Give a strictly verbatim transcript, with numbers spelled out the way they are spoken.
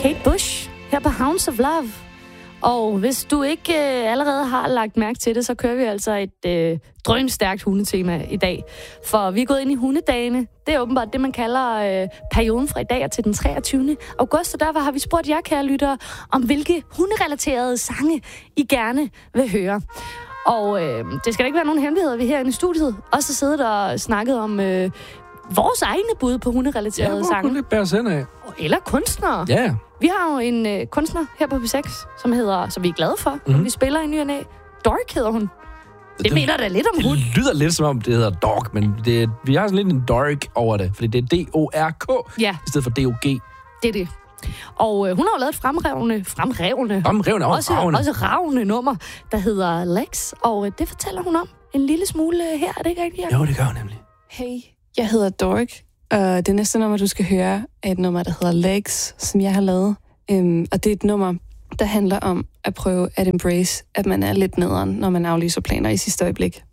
Kate Bush her på Hounds of Love. Og hvis du ikke øh, allerede har lagt mærke til det, så kører vi altså et øh, drønstærkt hundetema i dag. For vi er gået ind i hundedagene. Det er åbenbart det, man kalder øh, perioden fra i dag og til den treogtyvende august. Og derfor har vi spurgt jer, kære lyttere, om hvilke hunderelaterede sange I gerne vil høre. Og øh, det skal da ikke være nogen hemmeligheder, vi herinde i studiet også har siddet og snakket om øh, vores egne bud på hunderelaterede ja, sange. Ja, lidt bære sind af. Eller kunstnere. Ja. Vi har jo en øh, kunstner her på P seks, som hedder, som vi er glade for, mm-hmm. som vi spiller i ny og næ. Dork hedder hun. Det, det mener da lidt om hund. Det lyder lidt som om, det hedder dog, men det, vi har sådan lidt en dork over det, fordi det er D O R K ja. i stedet for D O G. Det er det. Og øh, hun har jo lavet et fremrevne, fremrevne, fremrevne også, ravne. også ravne nummer, der hedder Lex, og øh, det fortæller hun om en lille smule her. Er det ikke rigtigt? Jo, det gør hun nemlig. Hey, jeg hedder Dork, og det næste nummer, du skal høre, er et nummer, der hedder Legs, som jeg har lavet. Um, og det er et nummer, der handler om at prøve at embrace, at man er lidt nederen, når man aflyser planer i sidste øjeblik.